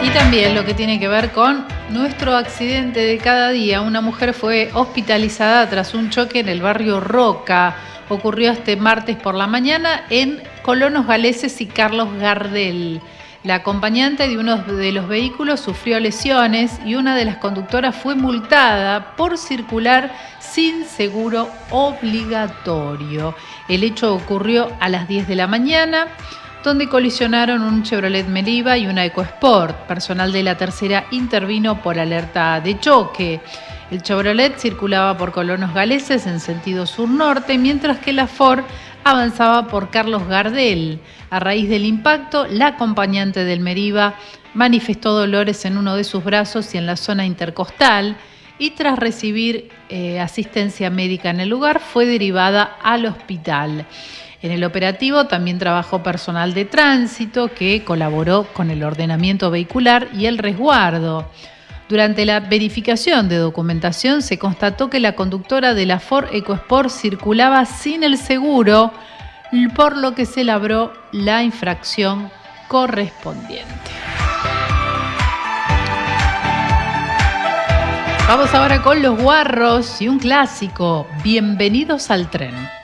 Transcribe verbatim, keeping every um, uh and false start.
Y también lo que tiene que ver con nuestro accidente de cada día. Una mujer fue hospitalizada tras un choque en el barrio Roca. Ocurrió este martes por la mañana en Colonos Galeses y Carlos Gardel. La acompañante de uno de los vehículos sufrió lesiones y una de las conductoras fue multada por circular sin seguro obligatorio. El hecho ocurrió a las diez de la mañana, donde colisionaron un Chevrolet Meriva y una EcoSport. Personal de la tercera intervino por alerta de choque. El Chevrolet circulaba por Colonos Galeses en sentido sur-norte, mientras que la Ford avanzaba por Carlos Gardel. A raíz del impacto, la acompañante del Meriva manifestó dolores en uno de sus brazos y en la zona intercostal, y tras recibir eh, asistencia médica en el lugar, fue derivada al hospital. En el operativo también trabajó personal de tránsito que colaboró con el ordenamiento vehicular y el resguardo. Durante la verificación de documentación se constató que la conductora de la Ford EcoSport circulaba sin el seguro, por lo que se labró la infracción correspondiente. Vamos ahora con Los Guarros y un clásico, Bienvenidos al Tren.